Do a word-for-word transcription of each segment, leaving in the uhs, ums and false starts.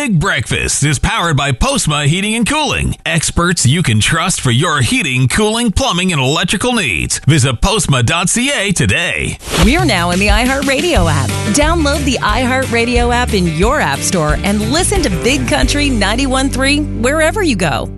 Big Breakfast is powered by Postma Heating and Cooling. Experts you can trust for your heating, cooling, plumbing, and electrical needs. Visit postma dot c a today. We're now in the iHeartRadio app. Download the iHeartRadio app in your app store and listen to Big Country ninety-one point three wherever you go.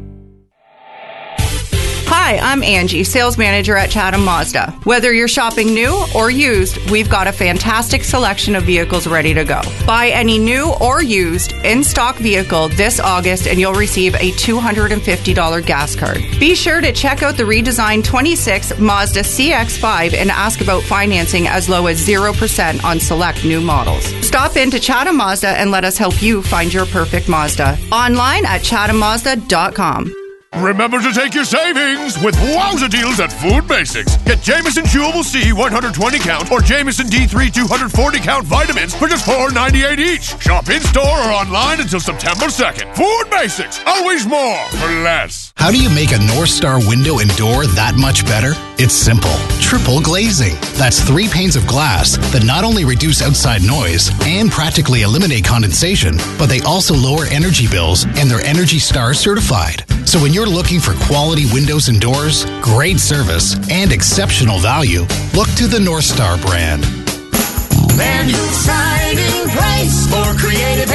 Hi, I'm Angie, sales manager at Chatham Mazda. Whether you're shopping new or used, we've got a fantastic selection of vehicles ready to go. Buy any new or used in-stock vehicle this August and you'll receive a two hundred fifty dollars gas card. Be sure to check out the redesigned twenty-six Mazda C X five and ask about financing as low as zero percent on select new models. Stop into Chatham Mazda and let us help you find your perfect Mazda. Online at chatham mazda dot com. Remember to take your savings with wowza deals at Food Basics. Get Jameson Chewable C one hundred twenty count or Jameson D three two hundred forty count vitamins for just four ninety-eight each. Shop in-store or online until September second. Food Basics, always more for less. How do you make a North Star window and door that much better? It's simple. Triple glazing. That's three panes of glass that not only reduce outside noise and practically eliminate condensation, but they also lower energy bills and they're Energy Star certified. So when you're looking for quality windows and doors, great service, and exceptional value, look to the North Star brand. Manual Siding Place for creative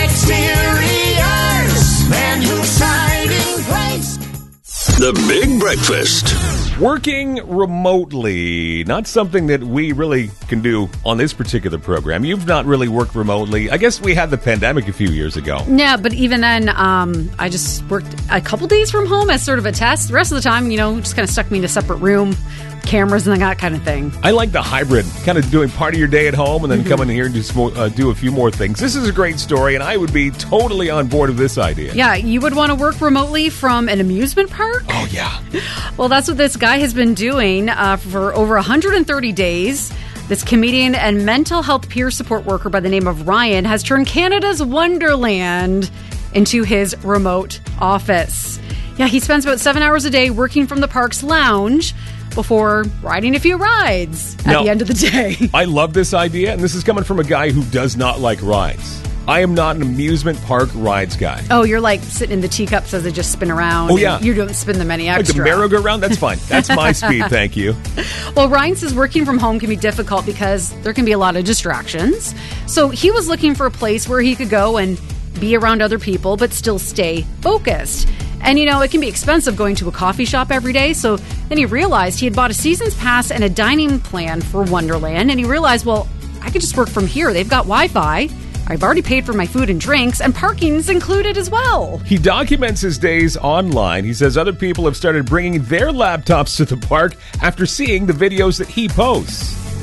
exteriors. Manual Siding Place. The Big Breakfast. Working remotely, not something that we really can do on this particular program. You've not really worked remotely. I guess we had the pandemic a few years ago. Yeah, but even then, um, I just worked a couple days from home as sort of a test. The rest of the time, you know, just kind of stuck me in a separate room, cameras and that kind of thing. I like the hybrid, kind of doing part of your day at home and then mm-hmm. come in here and do, some, uh, do a few more things. This is a great story, and I would be totally on board with this idea. Yeah, you would want to work remotely from an amusement park? Oh, yeah. Well, that's what this guy has been doing uh, for over one hundred thirty days. This comedian and mental health peer support worker by the name of Ryan has turned Canada's Wonderland into his remote office. Yeah, he spends about seven hours a day working from the park's lounge before riding a few rides at now, the end of the day. I love this idea, and this is coming from a guy who does not like rides. I am not an amusement park rides guy. Oh, you're like sitting in the teacups as they just spin around. Oh, yeah. You don't spin them any extra. Like the merry-go-round? That's fine. That's my speed, thank you. Well, Ryan says working from home can be difficult because there can be a lot of distractions. So he was looking for a place where he could go and be around other people but still stay focused. And, you know, it can be expensive going to a coffee shop every day. So then he realized he had bought a season's pass and a dining plan for Wonderland. And he realized, well, I could just work from here. They've got Wi-Fi. I've already paid for my food and drinks, and parking's included as well. He documents his days online. He says other people have started bringing their laptops to the park after seeing the videos that he posts.